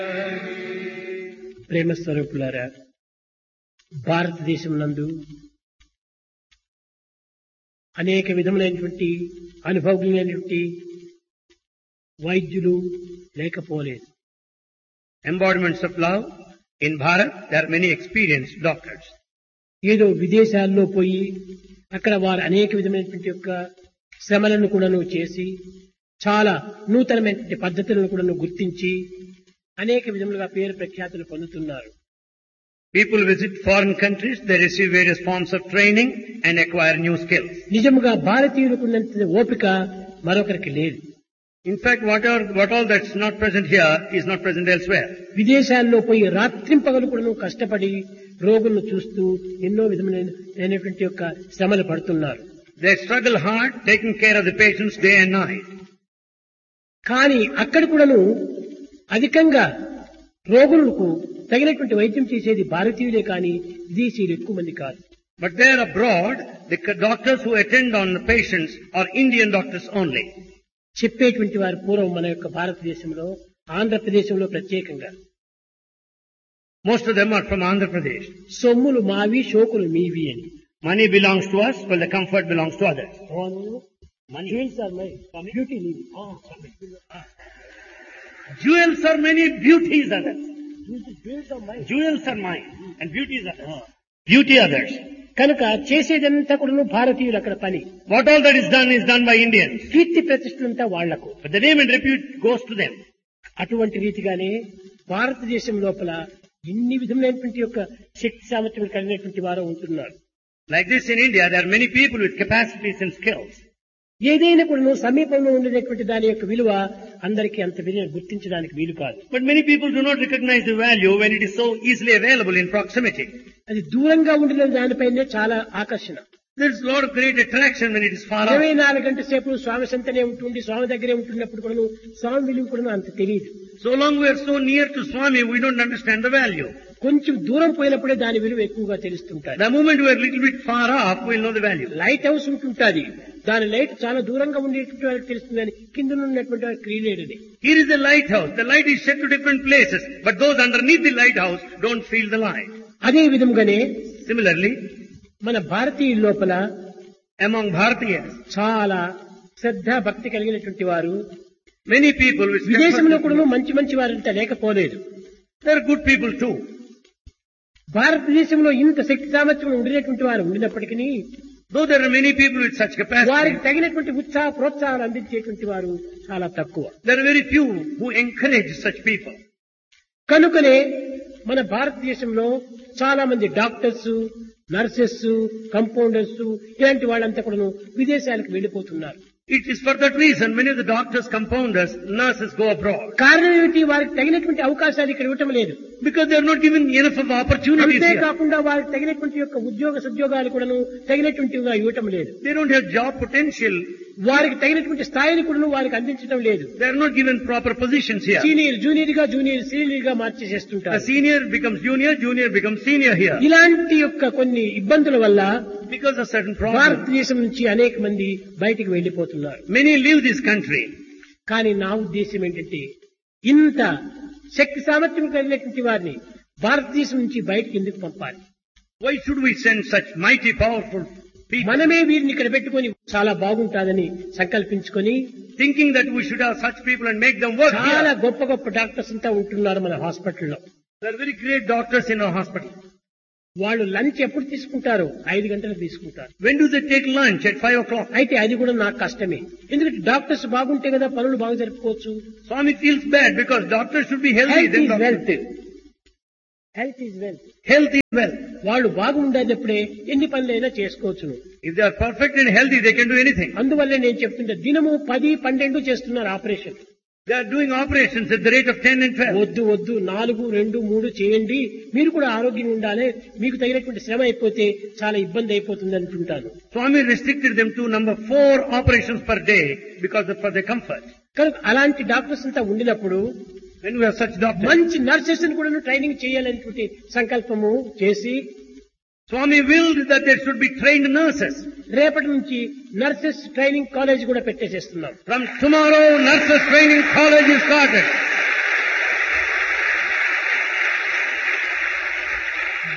ప్రేమ స్వరూపులారా, భారతదేశం నందు అనేక విధములైనటువంటి అనుభవజ్ఞులైనటువంటి వైద్యులు లేకపోలేదు. Embodiments of love. In Bharat, there are many experienced doctors. ఏదో విదేశాల్లో పోయి అక్కడ వారు అనేక విధమైనటువంటి యొక్క శ్రమలను కూడాను చేసి చాలా నూతనమైనటువంటి పద్ధతులను కూడాను గుర్తించి అనేక విధములుగా పేరు ప్రఖ్యాతులు పొందుతున్నారు. People visit foreign countries, they receive various forms of training and acquire new skills. నిజముగా భారతీయులకు ఉన్నంత ఓపిక మరొకరికి లేదు. In fact, what all that's not present here is not present elsewhere. విదేశాల్లో పోయి రాత్రింపగలు కూడాను కష్టపడి రోగులను చూస్తూ ఎన్నో విధమైనటువంటి యొక్క శ్రమలు పడుతున్నారు. They struggle hard, taking care of the patients day and night. కానీ అక్కడ కూడాను అధికంగా రోగులకు తగినటువంటి వైద్యం చేసేది భారతీయులే కానీ విదేశీయులు ఎక్కువ మంది కాదు. But there abroad, the doctors who attend on the patients are Indian doctors only. చెప్పేటువంటి వారు పూర్వం మన యొక్క భారతదేశంలో ఆంధ్రప్రదేశంలో ప్రత్యేకంగా Most of them are from Andhra Pradesh. సొమ్ములు మావి షోకులు మీవి అని. Money belongs to us, while the comfort belongs to others. Jewels are mine, beauty leave. Jewels are many, beauties others. Jewels are mine. Jewels are mine, and beauty is others. Beauty others. కనుక చేసేదంతా కూడా భారతీయులు అక్కడ పని. What all that is done by Indians. కీర్తి ప్రతిష్టలంతా వాళ్లకు. But the name and repute goes to them. అటువంటి రీతిగానే భారతదేశం లోపల ఎన్ని విధములైనటువంటి యొక్క శక్తి సామర్థ్యం కలిగినటువంటి వారు ఉంటున్నారు. Like this in India, there are many people with capacities and skills. ఏదైనా కూడా సమీపంలో ఉండేటువంటి దాని యొక్క విలువ అందరికీ అంత గుర్తించడానికి వీలు కాదు. But many people do not recognize the value when it is so easily available in proximity. అది దూరంగా ఉండిన దానిపైనే చాలా ఆకర్షణ. There is a lot of great attraction when it is far off. 24 గంటల సేపు స్వామి సంతనే ఉంటుంది, స్వామి దగ్గరే ఉంటున్నప్పుడు కూడా స్వామి విలువ కూడా అంత తెలియదు. So long we are so near to Swami, we don't understand the value. కొంచెం దూరం పోయినప్పుడే దాని విలువ ఎక్కువగా తెలుస్తుంటాయి. The moment we are a little bit far off, we will know the value. Light house ఉంటుంటుంది, దాని లైట్ చాలా దూరంగా ఉండేటువంటి వాళ్ళకి తెలుస్తుందని కింద ఉన్నటువంటి వారికి తెలియలేదని. Here is the lighthouse. The light is shed to different places, but those underneath the lighthouse don't feel the light. అదే విధంగానే Similarly, మన భారతీయుల లోపల among Bharatiyas, చాలా శ్రద్ధ భక్తి కలిగినటువంటి వారు many people with విదేశంలో కూడా మంచి మంచి వారంతా లేకపోలేదు. there are good people too. భారతదేశంలో ఇంత శక్తి సామర్థ్యం ఉండినటువంటి వారు ఉండినప్పటికీ Though there are many people with such capacity, వారికి తగినటువంటి ఉత్సాహ ప్రోత్సాహాలు అందించేటువంటి వారు చాలా తక్కువ. there are very few who encourage such people. కనుకనే మన భారతదేశంలో చాలా మంది డాక్టర్స్, నర్సెస్, కంపౌండర్స్ ఇలాంటి వాళ్ళంతా కూడా విదేశాలకు వెళ్లిపోతున్నారు. It is for that reason many of the doctors, compounders, nurses go abroad. కారణం ఏమిటి? వారికి తగినటువంటి అవకాశాలు ఇక్కడ ఇవ్వటం లేదు. Because they are not given enough of opportunities here. అంతేకాకుండా వారికి తగినటువంటి యొక్క సద్యోగాలు కూడా తగినటువంటివిగా ఇవ్వటం లేదు. They don't have job potential. వారికి తగినటువంటి స్థాయిని కూడా వారికి అందించడం లేదు. They are not given proper positions here. Junior గా సీనియర్ గా మార్చేసేస్తుంటారు. The senior becomes junior, junior becomes senior here. ఇలాంటి యొక్క కొన్ని ఇబ్బందుల వల్ల Because of certain problems, భారతదేశం నుంచి అనేక మంది బయటికి వెళ్లిపోతున్నారు. many leave this country. కానీ నా ఉద్దేశం ఏంటంటే ఇంత శక్తి సామర్థ్యం కలిగినటువంటి వారిని భారతదేశం నుంచి బయటికి ఎందుకు పంపాలి? Why should we send such mighty, powerful people? మనమే వీరిని ఇక్కడ పెట్టుకొని చాలా బాగుంటాదని సంకల్పించుకొని Thinking that we should have such people and make them work చాలా here. గొప్ప గొప్ప డాక్టర్స్ అంతా ఉంటున్నారు మన హాస్పిటల్లో. There are very great doctors in our hospital. వాళ్ళు లంచ్ ఎప్పుడు తీసుకుంటారు? 5 గంటలకు తీసుకుంటారు. When do they take lunch? At 5 o'clock. అయితే అది కూడా నాకు కష్టమే. ఎందుకంటే డాక్టర్స్ బాగుంటే కదా పనులు బాగా జరుపుకోవచ్చు. Swami feels bad because doctors should be healthy. Health Then is doctors- wealth. Health is wealth. Health is wealth. వాళ్ళు బాగుండేటప్పుడే ఎన్ని పనులైనా చేసుకోవచ్చును. If they are perfect and healthy, they can do anything. అందువల్లే నేను చెప్తుంటే దినము 10, 12 చేస్తున్నారు operation. They are doing operations at the rate of 10 and 12. వద్దు 4, 2, 3 చేయండి, మీరు కూడా ఆరోగ్యంగా ఉండాలి, మీకు తగినటువంటి శ్రమ అయిపోతే చాలా ఇబ్బంది అయిపోతుంది అంటుంటాను. Swami restricted them to number 4 operations per day for their comfort. కనుక అలాంటి డాక్టర్స్ అంతా ఉండినప్పుడు When we have such doctors, మంచి నర్సెస్ కూడా ట్రైనింగ్ చేయాలనేటువంటి సంకల్పము చేసి Swami willed that there should be trained nurses. రేపటి నుంచి నర్సెస్ ట్రైనింగ్ కాలేజ్ కూడా పెట్టేసేస్తున్నాం. From tomorrow, nurses training college is started.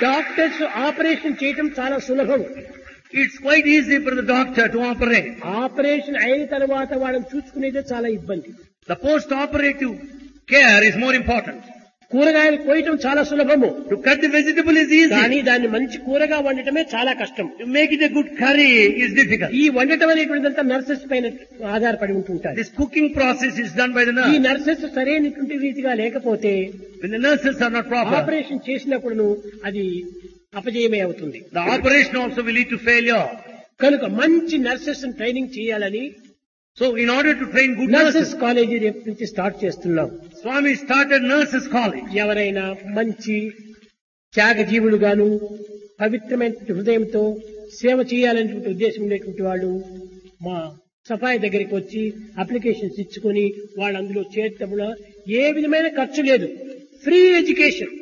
Doctors operation చేయటం చాలా సులభం. It's quite easy for the doctor to operate. Operation అయిన తర్వాత వాళ్ళని చూసుకునేదే చాలా ఇబ్బంది. The post-operative care is more important. కూరగాయలు కోయటం చాలా సులభము. To cut the vegetable is కానీ easy. దాన్ని మంచి కూరగా వండటమే చాలా కష్టం. To make it a good curry is difficult. ఈ వండటం అనేటువంటిదంతా నర్సెస్ పైన ఆధారపడి ఉంటుంటారు. This cooking process is done by the ఈ nurse. నర్సెస్ సరైనటువంటి రీతిగా లేకపోతే When the nurses are not proper, operation చేసినప్పుడు అది అపజయమే అవుతుంది. the operation also will lead to failure. కనుక మంచి నర్సెస్ ట్రైనింగ్ చేయాలని So in order to train good nurses nurses, college రేపు నుంచి స్టార్ట్ చేస్తున్నాం. Swami started nurses college. ఎవరైనా మంచి త్యాగజీవులుగాను పవిత్రమైన హృదయంతో సేవ చేయాలనేటువంటి ఉద్దేశం ఉండేటువంటి వాళ్ళు మా సఫాయి దగ్గరికి వచ్చి అప్లికేషన్స్ ఇచ్చుకొని వాళ్ళు అందులో చేర్చడంలో ఏ విధమైన ఖర్చు లేదు. Free education.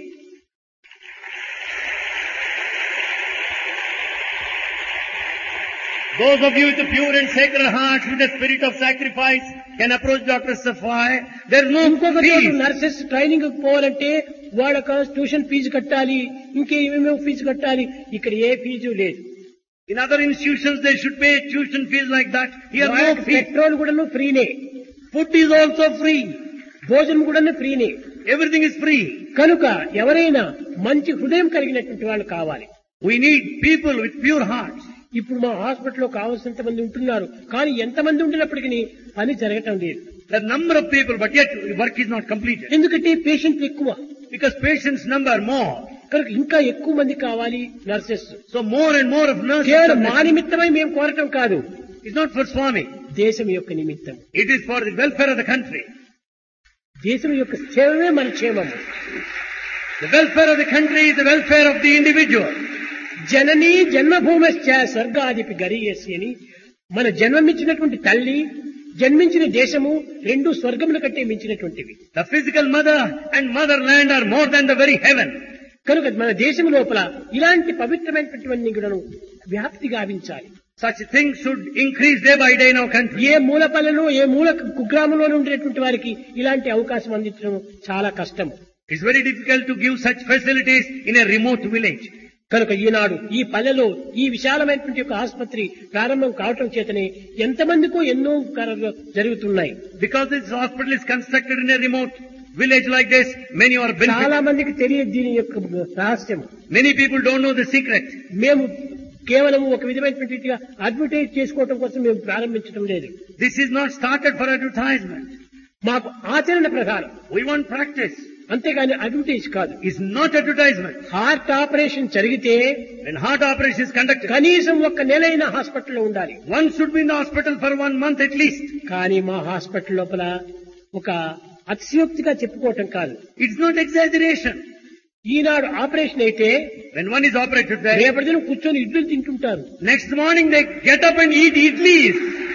Those of you with a pure and sacred hearts, with the spirit of sacrifice, can approach Dr. Safai. There is no ఇంకొక చోట fees. నర్సెస్ ట్రైనింగ్ పోవాలంటే వాళ్ళకి ట్యూషన్ ఫీజు కట్టాలి, ఇంకేమేమో ఫీజు కట్టాలి. ఇక్కడ ఏ ఫీజు లేదు. In other institutions, they should pay tuition fees like that. Here, no fee. Petrol కూడా ఫ్రీనే, Food is also free. భోజనం కూడా ఫ్రీనే. Everything is free. కనుక ఎవరైనా మంచి హృదయం కలిగినటువంటి వాళ్ళు కావాలి. We need people with pure hearts. ఇప్పుడు మా హాస్పిటల్లో కావాల్సినంత మంది ఉంటున్నారు, కానీ ఎంతమంది ఉండినప్పటికీ పని జరగటం లేదు. The number of people, but yet work is not completed. ఎందుకంటే పేషెంట్లు ఎక్కువ, Because patients number more. కనుక ఇంకా ఎక్కువ మంది కావాలి nurses. So more and more of nurses. కేవలం మా నిమిత్తమై మేము కోరటం కాదు, It's not for Swami. దేశం యొక్క నిమిత్తం. It is for the welfare of the country. దేశం యొక్క క్షేమమే మన క్షేమము. The welfare of the country is the welfare of the individual. జననీ జన్మభూమశ్చ స్వర్గాదిపి గరీయసి అని మన జన్మమిచ్చినటువంటి తల్లి, జన్మించిన దేశము రెండు స్వర్గముల కంటే మించినటువంటివి. The physical mother and motherland are more than the very heaven. కనుక మన దేశం లోపల ఇలాంటి పవిత్రమైనటువంటి కూడా వ్యాప్తి గావించాలి. Such things should increase day by day in our country. ఏ మూలపల్లలో ఏ మూల కుగ్రామంలో ఉండేటువంటి వారికి ఇలాంటి అవకాశం అందించడం చాలా కష్టం. It's very difficult to give such facilities in a remote village. కనుక ఈనాడు ఈ పల్లెలో ఈ విశాలమైనటువంటి ఒక ఆసుపత్రి ప్రారంభం కావటం చేతనే ఎంతమందికో ఎన్నో కార్యాలు జరుగుతున్నాయి. Because this hospital is constructed in a remote village like this, many are చాలా benefiting. మందికి తెలియదు దీని యొక్క రహస్యం. Many people don't know the secret. మేము కేవలం ఒక విధమైనటువంటి రీతిగా అడ్వర్టైజ్ చేసుకోవడం కోసం మేము ప్రారంభించడం లేదు. This is not started for advertisement. మాకు ఆచరణ ప్రకారం, We want practice. అంతేగాని అడ్వర్టైజ్ కాదు. It's not advertisement. Heart operation జరిగితే When heart operation is conducted, కనీసం ఒక్క నెలైన హాస్పిటల్లో ఉండాలి. one should be in the hospital for 1 month at least. కానీ మా హాస్పిటల్ లోపల ఒక అతిశయోక్తిగా చెప్పుకోవటం కాదు. It's not exaggeration. Eenadu operation అయితే When one is operated there, రేపటి దినం కూర్చొని ఇడ్లీలు తింటుంటారు. next morning they get up and eat idlis.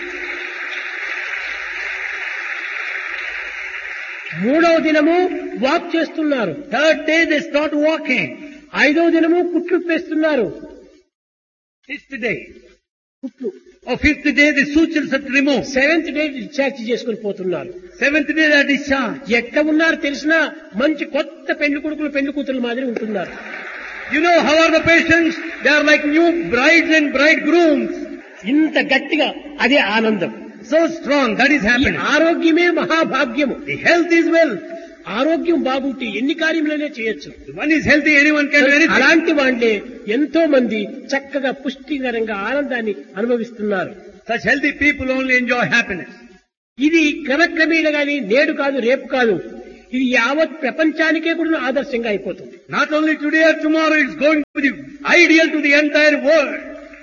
మూడవ దినము వాక్ చేస్తున్నారు. Third day they start walking. ఐదవ దినము కుట్లు వేస్తున్నారు. Fifth day. కుట్లు. Or fifth day the sutures are removed. Seventh day discharge చేసుకుని పోతున్నారు. Seventh day they are discharged. ఎట్లా ఉన్నారు తెలిసినా మంచి కొత్త పెళ్లి కొడుకులు పెళ్లి కూతురు మాదిరి ఉంటున్నారు. You know how are the patients? They are like new brides and bridegrooms. ఇంత గట్టిగా అదే ఆనందం. So strong, that is ఈ happening. ఆరోగ్యమే మహాభాగ్యము. The health is wealth. ఆరోగ్యం బాగుంటే ఎన్ని కార్యములనే చేయొచ్చు. If one is healthy, anyone can do anything. అలాంటి వాళ్ళే ఎంతో మంది చక్కగా పుష్టికరంగా ఆనందాన్ని అనుభవిస్తున్నారు. Such healthy people only enjoy happiness. ఇది క్రమక్రమేణా గాని నేడు కాదు రేపు కాదు, ఇది యావత్ ప్రపంచానికే కూడా ఆదర్శంగా అయిపోతుంది. Not only today or tomorrow, it's going to be ideal to the entire world.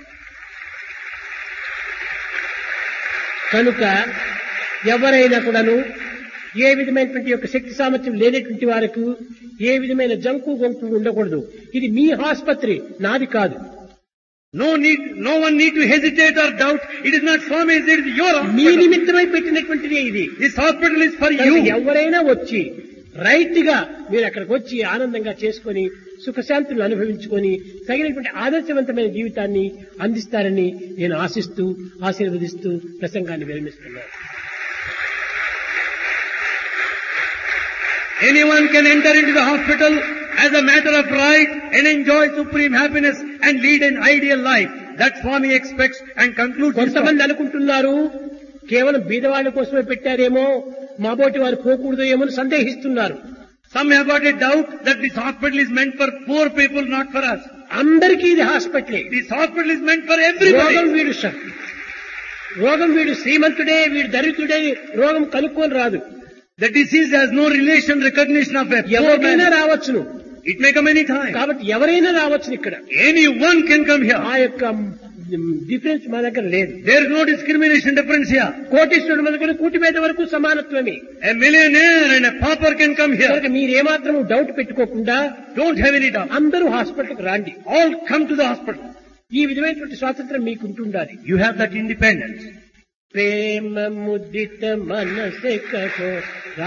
కనుక ఎవరైనా కూడాను ఏ విధమైనటువంటి యొక్క శక్తి సామర్థ్యం లేనటువంటి వారికి ఏ విధమైన జంకు గొంకు ఉండకూడదు. ఇది మీ ఆసుపత్రి, నాది కాదు. No one need to hesitate or doubt. It is not Swami's, it is your me hospital. నిమిత్తమై పెట్టినటువంటిదే ఇది. This hospital is for కనుక you. ఎవరైనా వచ్చి రైట్ గా మీరు అక్కడికి వచ్చి ఆనందంగా చేసుకొని సుఖశాంతులను అనుభవించుకొని తగినటువంటి ఆదర్శవంతమైన జీవితాన్ని అందిస్తారని నేను ఆశిస్తూ ఆశీర్వదిస్తూ ప్రసంగాన్ని విరమిస్తున్నాను. Anyone can enter into the hospital as a matter of right and enjoy supreme happiness and lead an ideal life. That Swami expects and concludes his talk. కొంతమంది అనుకుంటున్నారు కేవలం బీదవాళ్ళ కోసమే పెట్టారేమో మాబోటి వారు పోకూడదు ఏమో అని సందేహిస్తున్నారు. Some have got a doubt that this hospital is meant for poor people, not for us. అందరికీ ఇది హాస్పిటలే. This hospital is meant for everybody. రోగం వీడు శ్రీమంతుడే వీడు దరిద్రుడే రోగం కనుక్కొని రాదు. The disease has no relation, recognition of a poor ఎవరికైనా man. రావచ్చును. It may come any time. కాబట్టి ఎవరైనా రావచ్చును ఇక్కడ. Anyone can come here. ఆ యొక్క డిఫరెన్స్ మా దగ్గర లేదు. There is no discrimination difference here. కోటీశ్వరుడు మొదలుకొని కూటిపేద వరకు సమానత్వమే. A millionaire and a pauper can come here. కనుక మీరేమాత్రం డౌట్ పెట్టుకోకుండా Don't have any doubt. అందరూ హాస్పిటల్కి రండి. All come to the hospital. ఈ విధమైనటువంటి స్వాతంత్రం మీకు ఉంటుండాలి. You have that independence. ప్రేమ ముదిత మనసే కహో